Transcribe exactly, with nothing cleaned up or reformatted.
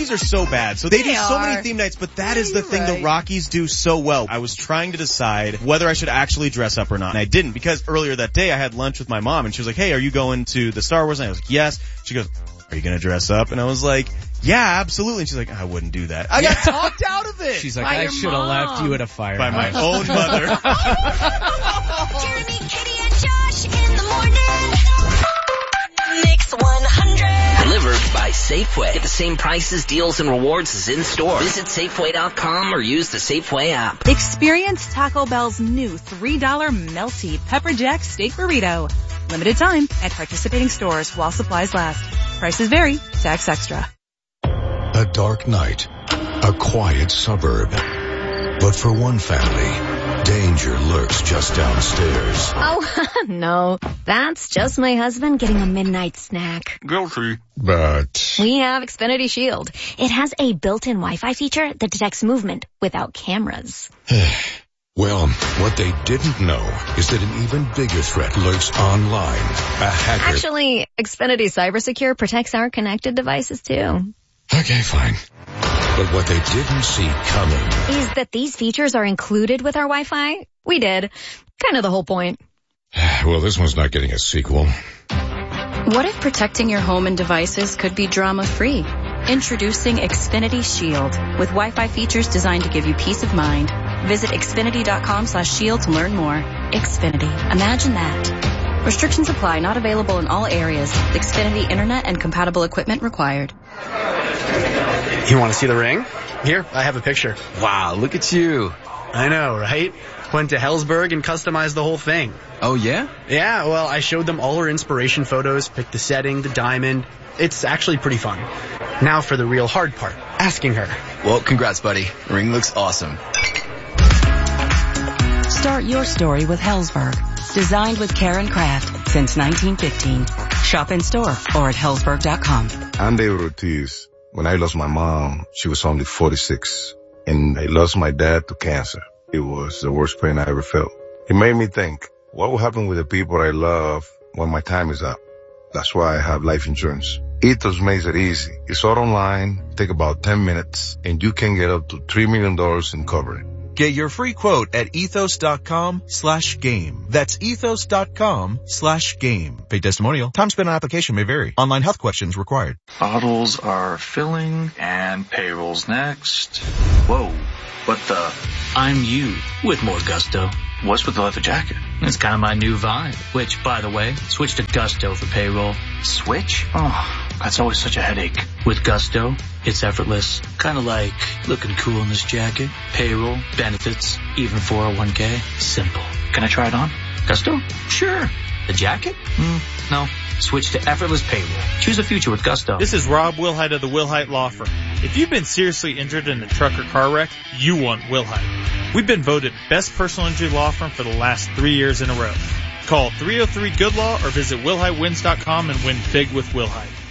Rockies are so bad. So they, They do so are. many theme nights, but that is the thing right. the Rockies do so well. I was trying to decide whether I should actually dress up or not, and I didn't, because earlier that day I had lunch with my mom, and she was like, hey, are you going to the Star Wars night? I was like, yes. She goes, are you going to dress up? And I was like, yeah, absolutely. And she's like, I wouldn't do that. I got talked out of it. She's like, By I your should have mom. left you at a fire. By my own mother. Jeremy, Katie, and Josh in the morning. Mix one hundred. Delivered by Safeway. Get the same prices, deals, and rewards as in-store. Visit Safeway dot com or use the Safeway app. Experience Taco Bell's new three dollar melty pepper jack steak burrito. Limited time at participating stores while supplies last. Prices vary. Tax extra. A dark night. A quiet suburb. But for one family, danger lurks just downstairs. Oh, no. That's just my husband getting a midnight snack. Guilty. But We have Xfinity Shield. It has a built-in Wi-Fi feature that detects movement without cameras. well, what they didn't know is that an even bigger threat lurks online. A hacker. Actually, Xfinity CyberSecure protects our connected devices too. Okay, fine. But what they didn't see coming Is that these features are included with our Wi-Fi? We did. Kind of the whole point. Well, this one's not getting a sequel. What if protecting your home and devices could be drama-free? Introducing Xfinity Shield with Wi-Fi features designed to give you peace of mind. Visit Xfinity dot com slash shield to learn more. Xfinity. Imagine that. Restrictions apply. Not available in all areas. Xfinity Internet and compatible equipment required. You want to see the ring? Here, I have a picture. Wow, look at you. I know, right? Went to Hellsberg and customized the whole thing. Oh, yeah? Yeah, well, I showed them all her inspiration photos, picked the setting, the diamond. It's actually pretty fun. Now for the real hard part, asking her. Well, congrats, buddy. The ring looks awesome. Start your story with Hellsberg. Designed with care and craft since nineteen fifteen. Shop in store or at hellsberg dot com. I'm David Ortiz. When I lost my mom, she was only forty-six. And I lost my dad to cancer. It was the worst pain I ever felt. It made me think, what will happen with the people I love when my time is up? That's why I have life insurance. Ethos makes it easy. It's all online, take about ten minutes, and you can get up to three million dollars in coverage. Get your free quote at ethos.com slash game. That's ethos.com slash game. Paid testimonial. Time spent on application may vary. Online health questions required. Bottles are filling and payrolls next. Whoa, what the? I'm you with more gusto. What's with the leather jacket? It's kind of my new vibe, which, by the way, switch to Gusto for payroll. Switch? Oh, that's always such a headache. With Gusto, it's effortless. Kind of like looking cool in this jacket. Payroll, benefits, even four oh one k. Simple. Can I try it on? Gusto? Sure. The jacket? Mm, no. Switch to effortless payroll. Choose a future with Gusto. This is Rob Wilhite of the Wilhite Law Firm. If you've been seriously injured in a truck or car wreck, you want Wilhite. We've been voted best personal injury law firm for the last three years in a row. Call three oh three good law or visit wilhite wins dot com and win big with Wilhite.